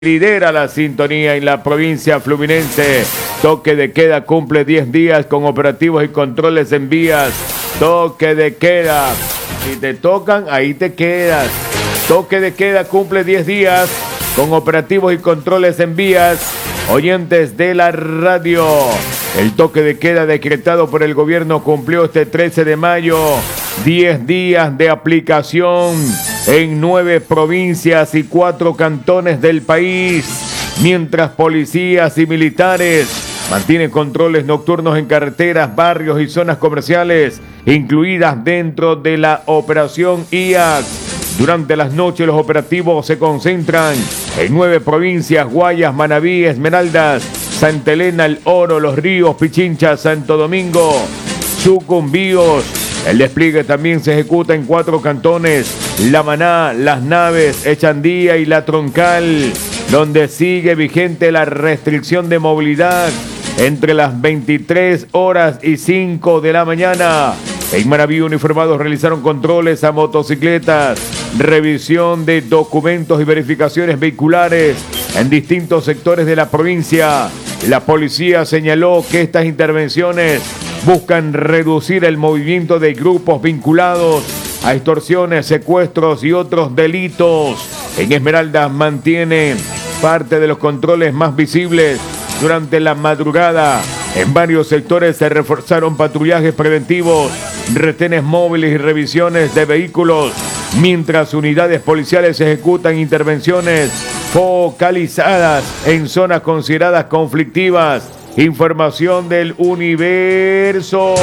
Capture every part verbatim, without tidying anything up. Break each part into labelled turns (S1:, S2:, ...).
S1: lidera la sintonía en la provincia fluminense. Toque de queda cumple diez días con operativos y controles en vías. Toque de queda. Si te tocan, ahí te quedas. Toque de queda cumple diez días con operativos y controles en vías. Oyentes de la radio, el toque de queda decretado por el gobierno cumplió este trece de mayo. diez días de aplicación en nueve provincias y cuatro cantones del país, mientras policías y militares mantienen controles nocturnos en carreteras, barrios y zonas comerciales, incluidas dentro de la operación I A C. Durante las noches los operativos se concentran en nueve provincias: Guayas, Manabí, Esmeraldas, Santa Elena, El Oro, Los Ríos, Pichincha, Santo Domingo, Sucumbíos. El despliegue también se ejecuta en cuatro cantones: La Maná, Las Naves, Echandía y La Troncal, donde sigue vigente la restricción de movilidad entre las veintitrés horas y cinco de la mañana. En Manabí, uniformados realizaron controles a motocicletas, revisión de documentos y verificaciones vehiculares en distintos sectores de la provincia. La policía señaló que estas intervenciones buscan reducir el movimiento de grupos vinculados a extorsiones, secuestros y otros delitos. En Esmeraldas mantienen parte de los controles más visibles durante la madrugada. En varios sectores se reforzaron patrullajes preventivos, retenes móviles y revisiones de vehículos, mientras unidades policiales ejecutan intervenciones focalizadas en zonas consideradas conflictivas. Información del Universo.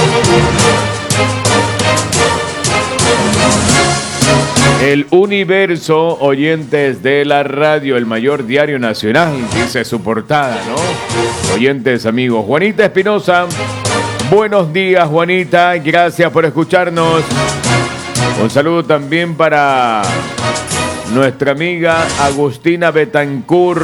S1: El Universo, oyentes de la radio, el mayor diario nacional, dice su portada, ¿no? Oyentes, amigos. Juanita Espinosa, buenos días, Juanita, gracias por escucharnos. Un saludo también para nuestra amiga Agustina Betancourt,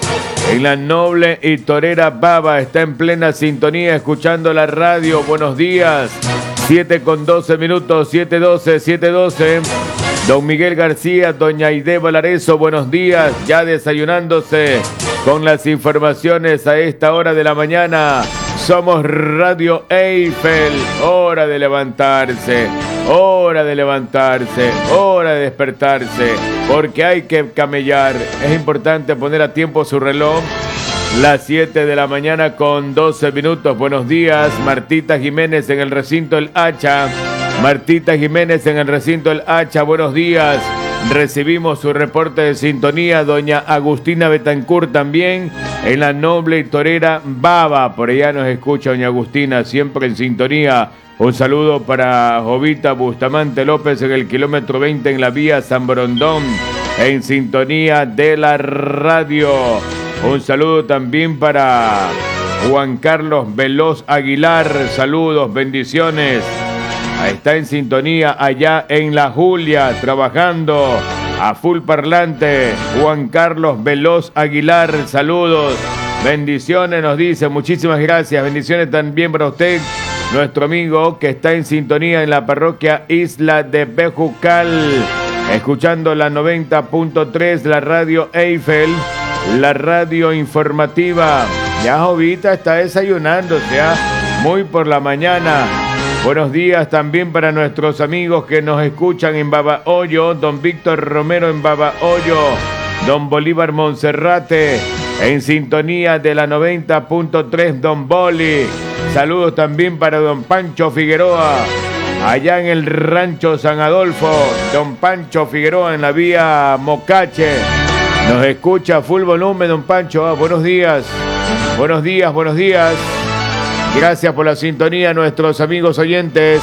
S1: en la noble y torera Baba, está en plena sintonía escuchando la radio. Buenos días, siete con doce minutos, siete doce, siete doce. Don Miguel García, doña Aide Valareso, buenos días, ya desayunándose con las informaciones a esta hora de la mañana. Somos Radio Eiffel, hora de levantarse, hora de levantarse, hora de despertarse, porque hay que camellar. Es importante poner a tiempo su reloj. Las siete de la mañana con doce minutos. Buenos días, Martita Jiménez en el recinto El Hacha. Martita Jiménez en el recinto El Hacha, buenos días. Recibimos su reporte de sintonía. Doña Agustina Betancourt también en la noble y torera Baba. Por allá nos escucha doña Agustina, siempre en sintonía. Un saludo para Jovita Bustamante López en el kilómetro veinte en la vía San Borondón, en sintonía de la radio. Un saludo también para Juan Carlos Veloz Aguilar. Saludos, bendiciones. Está en sintonía allá en La Julia, trabajando a full parlante. Juan Carlos Veloz Aguilar, saludos, bendiciones, nos dice, muchísimas gracias. Bendiciones también para usted, nuestro amigo que está en sintonía en la parroquia Isla de Bejucal, escuchando la noventa punto tres, la radio Eiffel, la radio informativa. Ya Jovita está desayunándose, ¿eh? Muy por la mañana. Buenos días también para nuestros amigos que nos escuchan en Babahoyo, don Víctor Romero en Babahoyo, don Bolívar Monserrate en sintonía de la noventa punto tres, don Boli. Saludos también para don Pancho Figueroa, allá en el rancho San Adolfo, don Pancho Figueroa en la vía Mocache. Nos escucha a full volumen, don Pancho. Ah, buenos días, buenos días, buenos días. Gracias por la sintonía, nuestros amigos oyentes.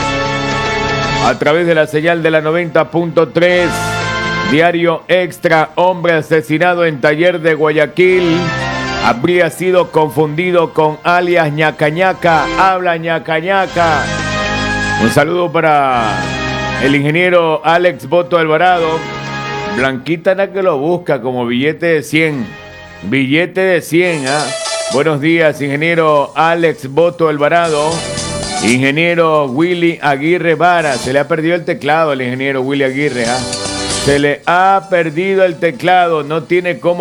S1: A través de la señal de la noventa punto tres, Diario Extra, hombre asesinado en taller de Guayaquil. Habría sido confundido con alias ñaca ñaca, habla ñaca ñaca. Un saludo para el ingeniero Alex Boto Alvarado. Blanquita la que lo busca como billete de cien. Billete de cien, ¿ah? ¿eh? Buenos días, ingeniero Alex Boto Alvarado. Ingeniero Willy Aguirre Vara. Se le ha perdido el teclado al ingeniero Willy Aguirre, ¿ah? ¿eh? Se le ha perdido el teclado, no tiene cómo